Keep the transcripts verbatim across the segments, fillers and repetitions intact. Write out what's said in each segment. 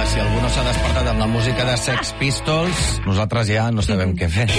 si algú no s'ha despertat amb la música de Sex Pistols, nosaltres ja no sabem què fer.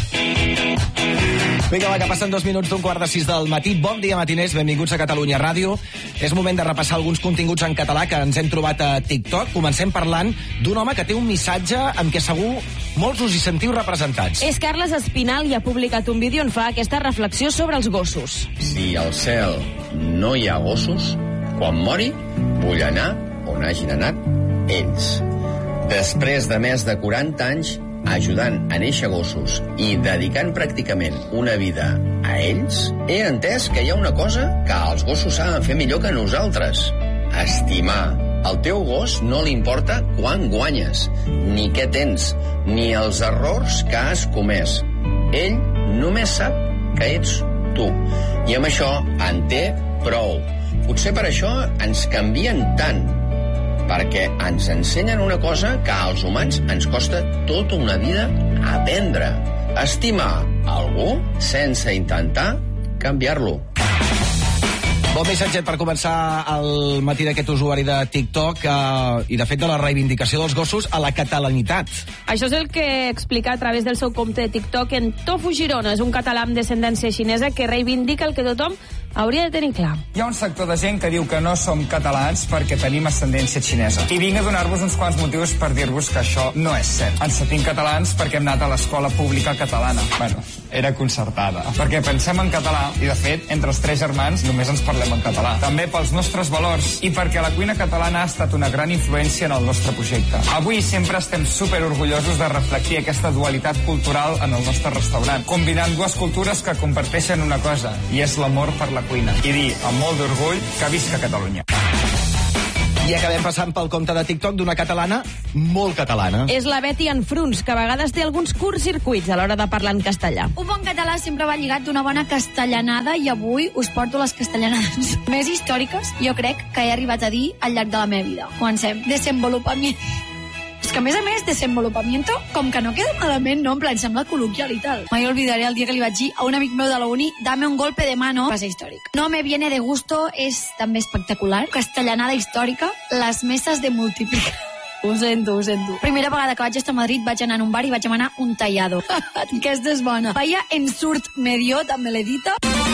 Vinga, va, que passen dos minuts d'un quart de sis del matí. Bon dia, matiners, benvinguts a Catalunya Ràdio. És moment de repassar alguns continguts en català que ens hem trobat a TikTok. Comencem parlant d'un home que té un missatge amb què segur molts us hi sentiu representats. És Carles Espinal i ha publicat un vídeo on fa aquesta reflexió sobre els gossos. Si al cel no hi ha gossos, quan mori, vull anar on hagin anat ells. Després de més de quaranta anys ajudant a néixer gossos i dedicant pràcticament una vida a ells, he entès que hi ha una cosa que els gossos saben fer millor que nosaltres: estimar. Al teu gos no li importa quan guanyes, ni què tens, ni els errors que has comès. Ell només sap que ets tu, i amb això en té prou. Potser per això ens canvien tant, perquè ens ensenyen una cosa que als humans ens costa tota una vida aprendre: estimar algú sense intentar canviar-lo. Bon missatget per començar el matí d'aquest usuari de TikTok eh, i, de fet, de la reivindicació dels gossos a la catalanitat. Això és el que explica a través del seu compte de TikTok en Tofu Girona. És un català amb descendència xinesa que reivindica el que tothom hauria de tenir clar. Hi ha un sector de gent que diu que no som catalans perquè tenim ascendència xinesa. I vinc a donar-vos uns quants motius per dir-vos que això no és cert. Ens sentim catalans perquè hem anat a l'escola pública catalana. Bueno, era concertada. Perquè pensem en català i, de fet, entre els tres germans només ens parlem en català. També pels nostres valors i perquè la cuina catalana ha estat una gran influència en el nostre projecte. Avui sempre estem super orgullosos de reflectir aquesta dualitat cultural en el nostre restaurant, combinant dues cultures que comparteixen una cosa, i és l'amor per la cuina. I dir amb molt d'orgull que visca Catalunya. I acabem passant pel compte de TikTok d'una catalana molt catalana. És la Betty Enfruns, que a vegades té alguns curtcircuits a l'hora de parlar en castellà. Un bon català sempre va lligat d'una bona castellanada, i avui us porto les castellanades més històriques, jo crec, que he arribat a dir al llarg de la meva vida. Comencem. Desenvolupament. És que, a més a més, desenvolupamiento, com que no queda malament, no? En plan, sembla col·loquial i tal. Mai olvidaré el dia que li vaig dir a un amic meu de la uni: dame un golpe de mano. Va ser històric. No me viene de gusto és també espectacular. Castellanada històrica, les meses de multiplicar. Ho sento, ho sento. Primera vegada que vaig estar a Madrid vaig anar a un bar i vaig demanar un tallado. Aquesta és bona. Vaya ensurt medio, també l'he dita.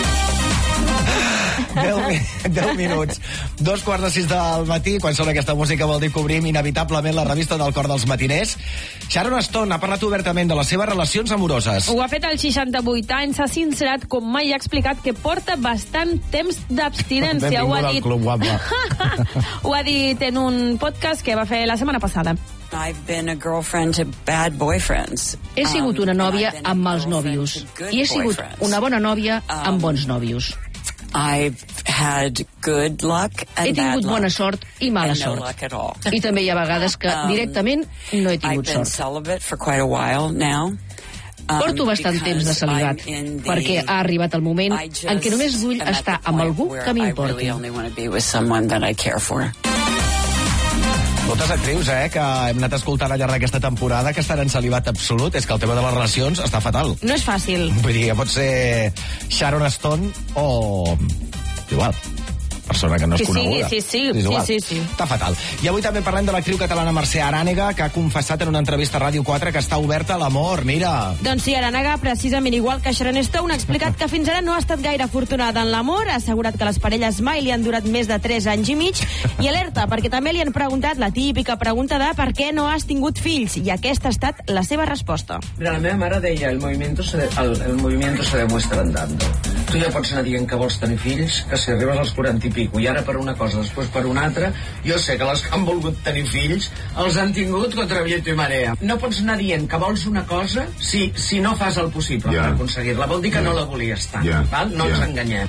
deu minuts. Dos quarts de sis del matí. Quan sona aquesta música vol dir que obrim inevitablement la revista del cor dels matiners. Sharon Stone ha parlat obertament de les seves relacions amoroses. Ho ha fet als seixanta-vuit anys, s'ha sincerat com mai i ha explicat que porta bastant temps d'abstinència. Ho ha dit... Club, Ho ha dit en un podcast que va fer la setmana passada. I've been a girlfriend to bad boyfriends. He sigut una nòvia amb mals nòvios i he sigut una bona nòvia amb bons nòvios. I've had good luck and He tingut bad bona luck sort i mala and no sort. luck at all. I també hi ha vegades que directament no he I've tingut been sort. celibate for quite a while now. Um, Porto bastant temps de celibat, because I'm in the- perquè ha arribat el moment I just en què només vull am at estar the amb point algú where que I m'importi. really only want to be with someone that I care for. Moltes actrius, eh, que hem anat escoltant al llarg d'aquesta temporada que estan en celibat absolut. És que el tema de les relacions està fatal. No és fàcil. Vull dir que pot ser Sharon Stone o... igual, persona que no és Sí, sí, coneguda. sí, sí, És igual. sí, sí, sí. Està fatal. I avui també parlem de l'actriu catalana Mercè Arànega, que ha confessat en una entrevista a Ràdio quatre que està oberta a l'amor, mira. Doncs sí, Arànega, precisament igual que Sharon Stone, ha explicat que fins ara no ha estat gaire afortunada en l'amor, ha assegurat que les parelles mai li han durat més de tres anys i mig, i alerta, perquè també li han preguntat la típica pregunta de per què no has tingut fills, i aquesta ha estat la seva resposta. Mira, la meva mare deia, el movimiento se, el, el movimiento se demuestra andando. Tu ja pots anar dient que vols tenir fills, que si arribes als quaranta i pico, i ara per una cosa, després per una altra, jo sé que les que han volgut tenir fills els han tingut contra viento i marea. No pots anar dient que vols una cosa si, si no fas el possible yeah. per aconseguir-la. Vol dir que yeah. no la volies tant, yeah. val? No yeah. ens enganyem.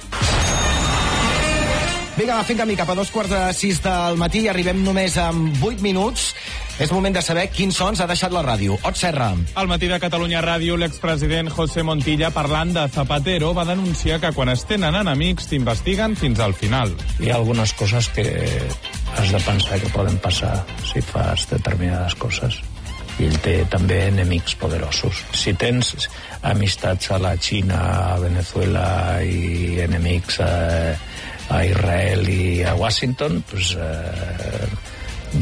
Vinga, va, fent camí cap a dos quarts de sis del matí i arribem només amb vuit minuts. És moment de saber quins sons ha deixat la ràdio. Ot Serra. Al matí de Catalunya Ràdio, l'expresident José Montilla, parlant de Zapatero, va denunciar que quan es tenen enemics t'investiguen fins al final. Hi ha algunes coses que has de pensar que poden passar si fas determinades coses. I ell té també enemics poderosos. Si tens amistats a la Xina, a Venezuela i enemics a, a Israel i a Washington, pues, eh,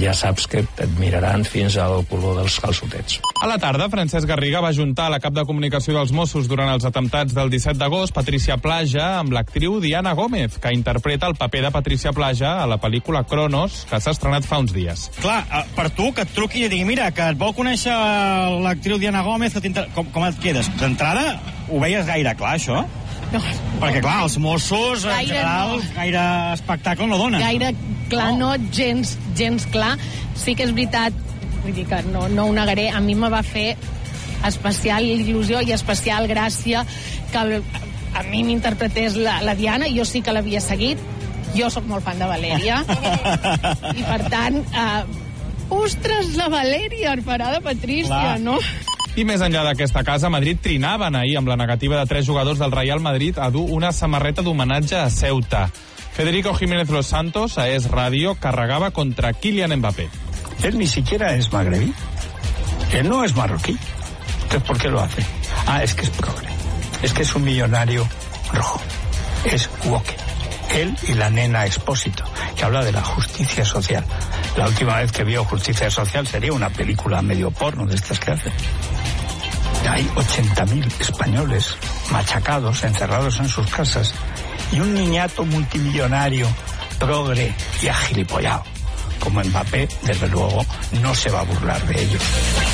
ja saps que et miraran fins al color dels calçotets. A la tarda, Francesc Garriga va ajuntar la cap de comunicació dels Mossos durant els atemptats del disset d'agost, Patricia Plaja, amb l'actriu Diana Gómez, que interpreta el paper de Patricia Plaja a la pel·lícula Cronos, que s'ha estrenat fa uns dies. Clar, per tu, que et truqui i et digui, mira, que et vol conèixer l'actriu Diana Gómez, que com, com et quedes? D'entrada, ho veies gaire clar, això? No. Perquè, clar, els Mossos, en general, no. gaire espectacle no donen. Gaire clar, no, no gens, gens clar. Sí que és veritat, vull dir que no, no ho negaré, a mi me va fer especial il·lusió i especial gràcia que el, a mi m'interpretés la, la Diana. Jo sí que l'havia seguit, jo sóc molt fan de Valèria i per tant eh, ostres, la Valèria farà de Patrícia, no? I més enllà d'aquesta casa, Madrid trinaven ahir amb la negativa de tres jugadors del Real Madrid a dur una samarreta d'homenatge a Ceuta. Federico Jiménez Los Santos, a Es Radio, carregava contra Kylian Mbappé. Él ni siquiera es magrebí. Él no es marroquí. Entonces, ¿por qué lo hace? Ah, es que es progre. Es que es un millonario rojo. Es woke. Él y la nena Expósito, que habla de la justicia social. La última vez que vio Justicia Social sería una película medio porno de estas que hace. Hay ochenta mil españoles machacados, encerrados en sus casas, y un niñato multimillonario, progre y agilipollado como Mbappé, desde luego, no se va a burlar de ellos.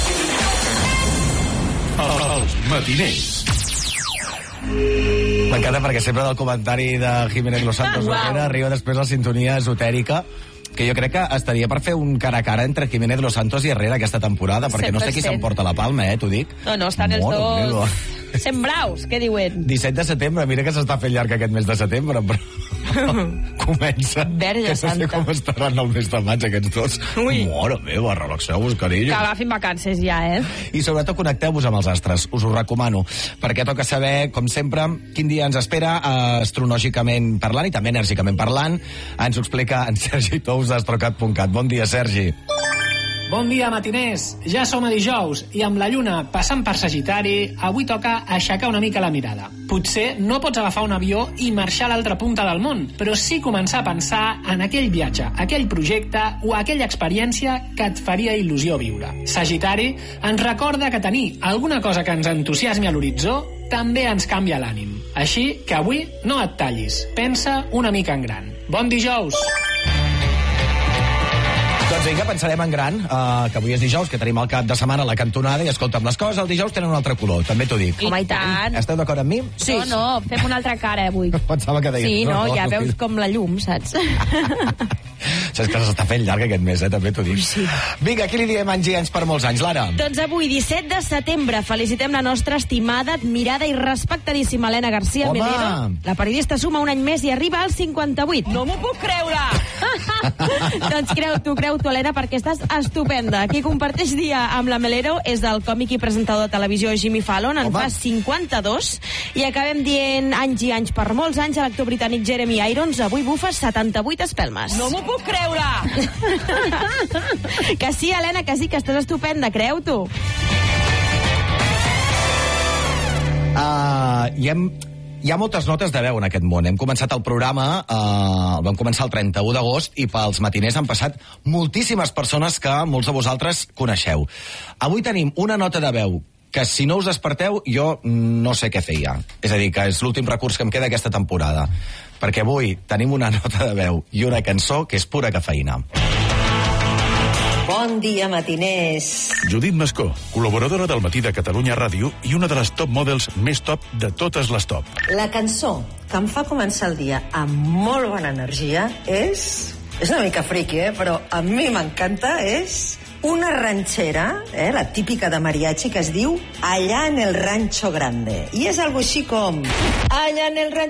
Els matiners. M'encanta perquè sempre del comentari de Jiménez Los Santos wow. Herrera arriba després la sintonia esotèrica, que jo crec que estaria per fer un cara a cara entre Jiménez Los Santos i Herrera aquesta temporada, perquè no sé qui s'emporta la palma, eh, t'ho dic. No, no, estan els Moro, dos sent braus, què diuen? disset de setembre, mira que s'està fent llarg aquest mes de setembre, però comença. Verge que no santa. sé com estaran el mes de maig aquests dos. Ui. Mare meva, relaxeu-vos, carinyo. Que agafin vacances ja, eh? I sobretot connecteu-vos amb els astres, us ho recomano, perquè toca saber, com sempre, quin dia ens espera astrològicament parlant i també enèrgicament parlant. Ens ho explica en Sergi Tous d'astrocat punt cat. Bon dia, Sergi. Bon dia, matiners. Ja som a dijous i amb la lluna passant per Sagitari, avui toca aixecar una mica la mirada. Potser no pots agafar un avió i marxar a l'altra punta del món, però sí començar a pensar en aquell viatge, aquell projecte o aquella experiència que et faria il·lusió viure. Sagitari ens recorda que tenir alguna cosa que ens entusiasmi a l'horitzó també ens canvia l'ànim. Així que avui no et tallis, pensa una mica en gran. Bon dijous! Doncs vinga, pensarem en gran, uh, que avui és dijous, que tenim el cap de setmana a la cantonada, i escolta'm, les coses el dijous tenen un altre color, també t'ho dic. Home, i tant. Esteu d'acord amb mi? Sí. No, no, fem una altra cara avui. Pensava que deies. Sí, no, no ja no, veus no, com la llum, saps? Saps que s'està fent llarg aquest mes, eh? També t'ho dic. Sí. Vinga, qui li diem anys i anys per molts anys, Lara? Doncs avui, disset de setembre, felicitem la nostra estimada, admirada i respectadíssima Helena García Home. Melero. La periodista suma un any més i arriba als cinquanta-vuit. No m'ho puc creure! Doncs creu-t'ho, creu-t'ho, Helena, perquè estàs estupenda. Qui comparteix dia amb la Melero és el còmic i presentador de televisió Jimmy Fallon, en fa cinquanta-dos, i acabem dient anys i anys per molts anys a l'actor britànic Jeremy Irons, avui bufa setanta-vuit espelmes. No m'ho puc creure! Que sí, Helena, que sí, que estàs estupenda, creu-t'ho. Uh, hi hem... Hi ha moltes notes de veu en aquest món. Hem començat el programa, eh, vam començar el trenta-u d'agost, i pels matiners han passat moltíssimes persones que molts de vosaltres coneixeu. Avui tenim una nota de veu que, si no us desperteu, jo no sé què feia. És a dir, que és l'últim recurs que em queda aquesta temporada. Perquè avui tenim una nota de veu i una cançó que és pura cafeïna. Bon dia, matiners. Judit Mascó, col·laboradora del Matí de Catalunya Ràdio i una de les top models més top de totes les top. La cançó que em fa començar el dia amb molt bona energia és... És una mica friqui, eh? Però a mi m'encanta, és una ranchera, eh? La típica de mariachi, que es diu Allá en el Rancho Grande. I és algo així com... Allá en el Rancho